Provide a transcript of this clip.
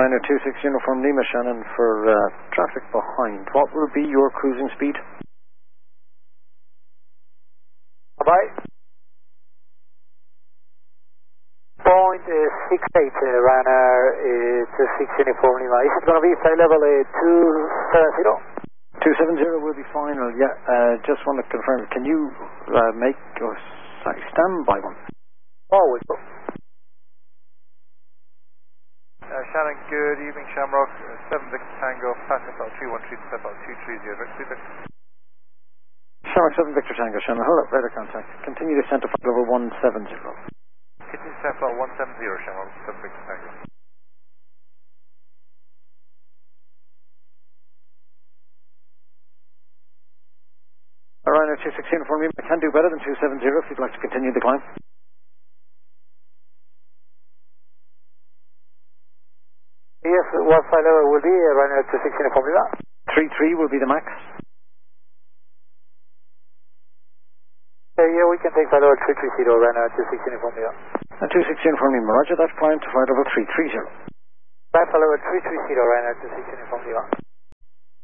Ryanair 26 Uniform Lima, Shannon, for traffic behind. What will be your cruising speed? Bye. 0.68 Ryanair 26 Uniform Lima. Is it going to be flight level 270? 270 will be final, yeah. Just want to confirm, can you make your standby one? Always. Shannon, good evening, Shamrock. 7 Victor Tango, Passenger Flight 313 to Flight 230, direct speaker. Shamrock 7 Victor Tango, Shannon, hold up, radar contact. Continue descent to flight level 170. Continue descent flight 170, Shamrock, 7 Victor Tango. Ryanair 26 Uniform Lima, I can do better than 270 if you'd like to continue the climb. Yes, what flight level will be Ryanair 26 Uniform Lima? 33 will be the max. Yeah, we can take flight level 330 Ryanair 26 Uniform Lima. 26 Uniform Lima, roger that, climb to flight level 330. Flight level 330 Ryanair 26 Uniform Lima.